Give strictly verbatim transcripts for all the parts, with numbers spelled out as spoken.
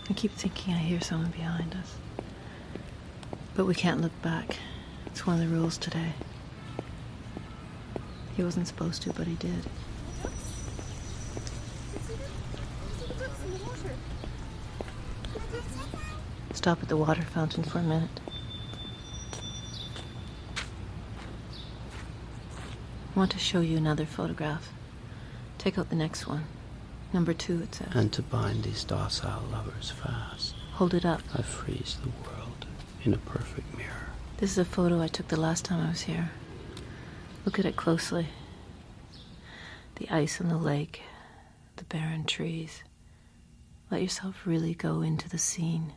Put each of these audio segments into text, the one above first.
I keep thinking I hear someone behind us. But we can't look back. It's one of the rules today. He wasn't supposed to, but he did. Stop at the water fountain for a minute. I want to show you another photograph. Take out the next one. Number two, it says. And to bind these docile lovers fast. Hold it up. I freeze the world in a perfect mirror. This is a photo I took the last time I was here. Look at it closely. The ice on the lake, the barren trees. Let yourself really go into the scene.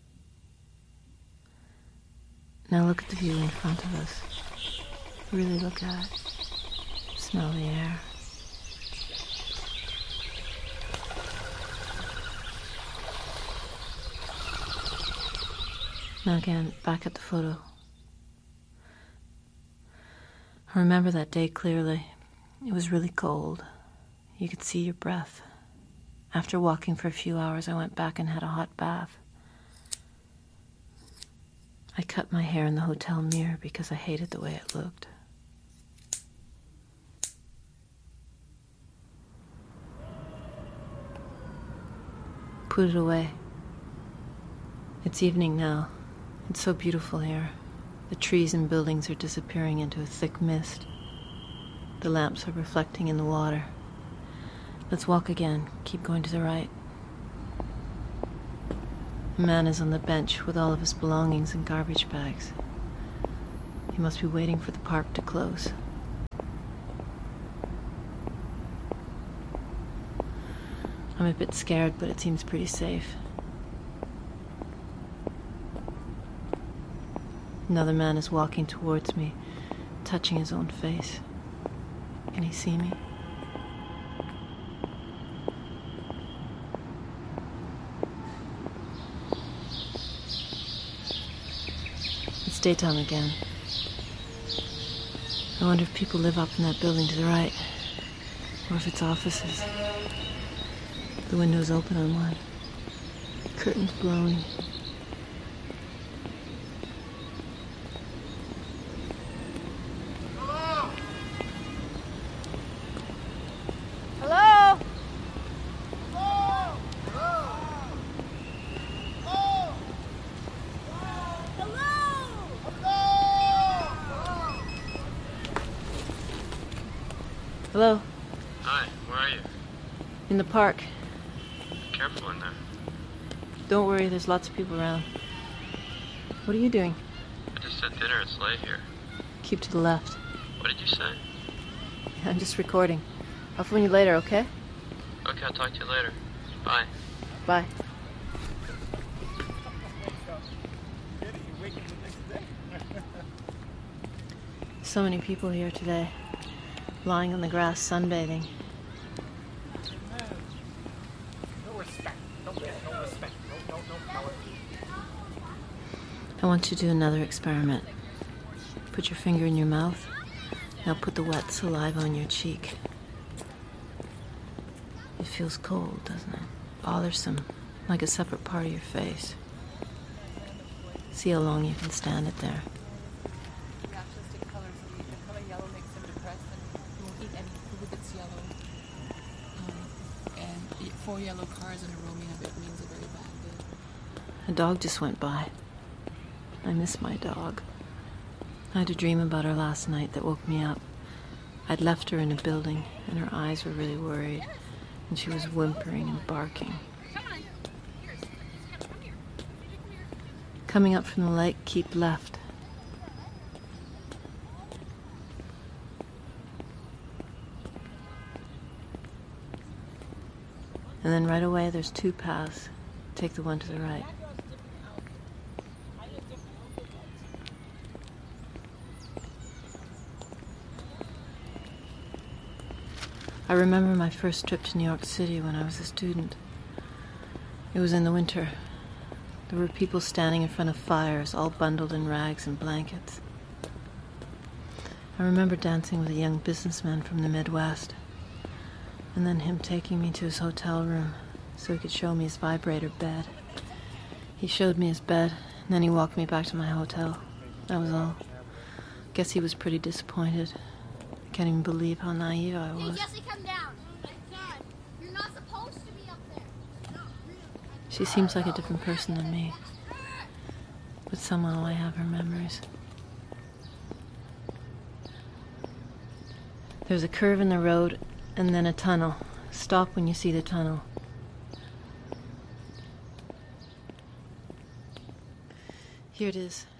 Now look at the view in front of us. Really look at it. Smell the air. Now again, back at the photo. I remember that day clearly. It was really cold. You could see your breath. After walking for a few hours, I went back and had a hot bath. I cut my hair in the hotel mirror because I hated the way it looked. Put it away. It's evening now. It's so beautiful here. The trees and buildings are disappearing into a thick mist. The lamps are reflecting in the water. Let's walk again. Keep going to the right. A man is on the bench with all of his belongings in garbage bags. He must be waiting for the park to close. I'm a bit scared, but it seems pretty safe. Another man is walking towards me, touching his own face. Can he see me? It's daytime again. I wonder if people live up in that building to the right, or if it's offices. The window's open on one. Curtains blowing. Hello? Hi, where are you? In the park. Careful in there. Don't worry, there's lots of people around. What are you doing? I just had dinner, it's late here. Keep to the left. What did you say? I'm just recording. I'll phone you later, okay? Okay, I'll talk to you later. Bye. Bye. So many people here today, lying on the grass sunbathing. I want you to do another experiment. Put your finger in your mouth. Now put the wet saliva on your cheek. It feels cold, doesn't it? Bothersome, like a separate part of your face. See how long you can stand it there. Four yellow cars in a row mean it means a very bad day. A dog just went by. I miss my dog. I had a dream about her last night that woke me up. I'd left her in a building, and her eyes were really worried, and she was whimpering and barking. Coming up from the lake, keep left. And then right away, there's two paths. Take the one to the right. I remember my first trip to New York City when I was a student. It was in the winter. There were people standing in front of fires, all bundled in rags and blankets. I remember dancing with a young businessman from the Midwest. And then him taking me to his hotel room, so he could show me his vibrator bed. He showed me his bed, and then he walked me back to my hotel. That was all. Guess he was pretty disappointed. I can't even believe how naive I was. Hey, Jesse, come down. Dad, you're not supposed to be up there. She seems like a different person than me. But somehow I have her memories. There's a curve in the road, and then a tunnel. Stop when you see the tunnel. Here it is.